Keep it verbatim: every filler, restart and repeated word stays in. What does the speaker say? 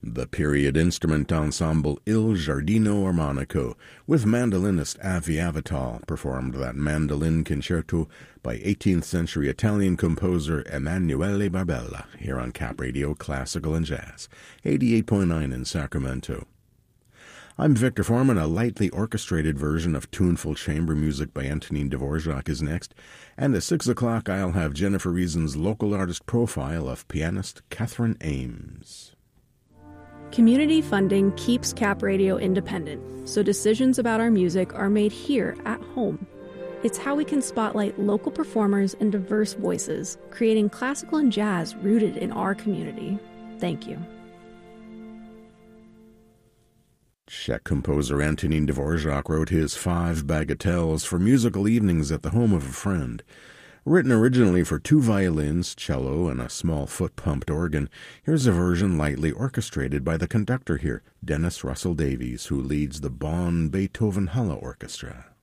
The period instrument ensemble Il Giardino Armonico with mandolinist Avi Avital performed that mandolin concerto by eighteenth century Italian composer Emanuele Barbella here on Cap Radio Classical and Jazz, eighty-eight point nine in Sacramento. I'm Victor Foreman. A lightly orchestrated version of tuneful chamber music by Antonin Dvorak is next, and at six o'clock I'll have Jennifer Reason's local artist profile of pianist Catherine Ames. Community funding keeps Cap Radio independent, so decisions about our music are made here at home. It's how we can spotlight local performers and diverse voices, creating classical and jazz rooted in our community. Thank you. Czech composer Antonin Dvorak wrote his Five Bagatelles for musical evenings at the home of a friend. Written originally for two violins, cello, and a small foot-pumped organ, here's a version lightly orchestrated by the conductor here, Dennis Russell Davies, who leads the Bonn Beethoven Halle Orchestra.